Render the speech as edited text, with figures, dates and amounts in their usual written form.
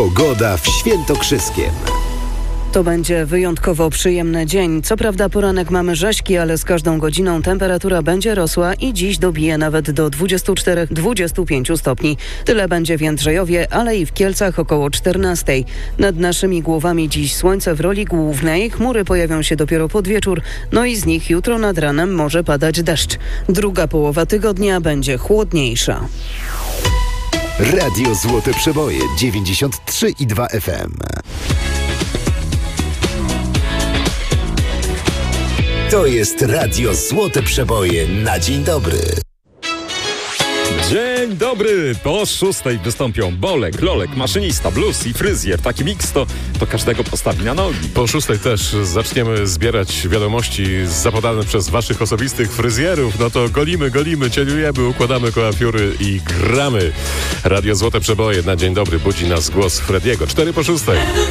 Pogoda w Świętokrzyskiem. To będzie wyjątkowo przyjemny dzień. Co prawda poranek mamy rzeźki, ale z każdą godziną temperatura będzie rosła i dziś dobije nawet do 24-25 stopni. Tyle będzie w Jędrzejowie, ale i w Kielcach około 14. Nad naszymi głowami dziś słońce w roli głównej, chmury pojawią się dopiero pod wieczór, no i z nich jutro nad ranem może padać deszcz. Druga połowa tygodnia będzie chłodniejsza. Radio Złote Przeboje 93,2 FM. To jest Radio Złote Przeboje na dzień dobry. Dzień dobry! Po 6 wystąpią Bolek, Lolek, maszynista, blues i fryzjer. Taki miks to każdego postawi na nogi. Po 6 też zaczniemy zbierać wiadomości zapodane przez waszych osobistych fryzjerów. No to golimy, cieliujemy, układamy koafiury i gramy. Radio Złote Przeboje na dzień dobry. Budzi nas głos Frediego. 4 po 6.